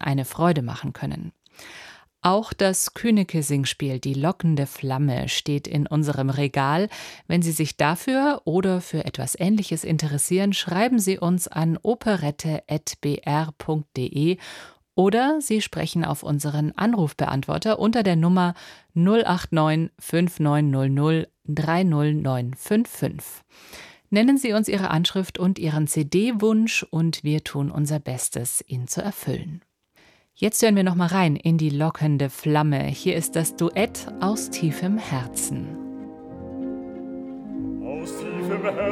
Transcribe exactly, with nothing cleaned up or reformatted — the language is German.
eine Freude machen können. Auch das Künneke-Singspiel Die lockende Flamme steht in unserem Regal. Wenn Sie sich dafür oder für etwas Ähnliches interessieren, schreiben Sie uns an operette at b r punkt d e oder Sie sprechen auf unseren Anrufbeantworter unter der Nummer null acht neun fünf neun null null drei null neun fünf fünf. Nennen Sie uns Ihre Anschrift und Ihren C D-Wunsch und wir tun unser Bestes, ihn zu erfüllen. Jetzt hören wir noch mal rein in die lockende Flamme. Hier ist das Duett Aus tiefem Herzen. Aus tiefem Herzen